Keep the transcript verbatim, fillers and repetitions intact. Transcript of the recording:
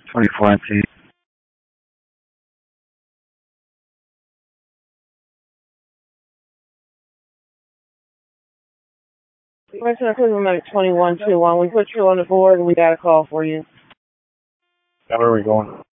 twenty-four M T. Commissioner Cleveland Medic twenty-one two one. We put you on the board and we got a call for you. Now where are we going?